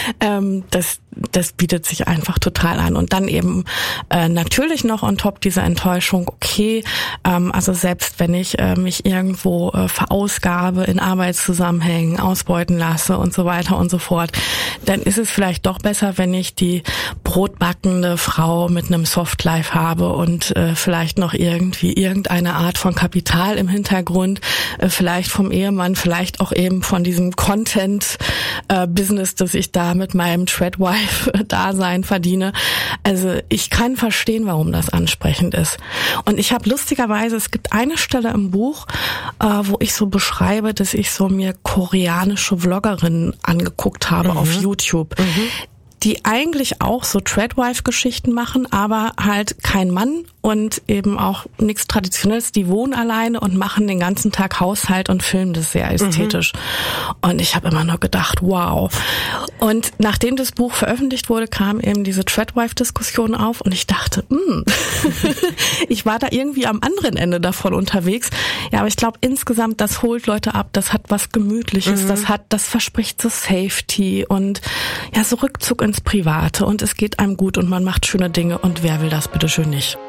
Das bietet sich einfach total an. Und dann eben natürlich noch on top diese Enttäuschung, okay, also selbst wenn ich mich irgendwo verausgabe in Arbeitszusammenhängen, ausbeuten lasse und so weiter und so fort, dann ist es vielleicht doch besser, wenn ich die brotbackende Frau mit einem Softlife habe und vielleicht noch irgendwie irgendeine Art von Kapital im Hintergrund, vielleicht vom Ehemann, vielleicht auch eben von diesem Content-Business, das ich da mit meinem Treadwife-Dasein verdiene. Also ich kann verstehen, warum das ansprechend ist. Und ich habe lustigerweise, es gibt eine Stelle im Buch, wo ich so beschreibe, dass ich so mir koreanische Vloggerinnen angeguckt habe auf YouTube, die eigentlich auch so Treadwife-Geschichten machen, aber halt kein Mann und eben auch nichts Traditionelles. Die wohnen alleine und machen den ganzen Tag Haushalt und filmen das sehr ästhetisch. Und ich habe immer nur gedacht, wow. Und nachdem das Buch veröffentlicht wurde, kam eben diese Treadwife-Diskussion auf und ich dachte, ich war da irgendwie am anderen Ende davon unterwegs. Ja, aber ich glaube insgesamt, das holt Leute ab, das hat was Gemütliches, das verspricht so Safety und ja, so Rückzug ins Private und es geht einem gut und man macht schöne Dinge und wer will das bitteschön nicht?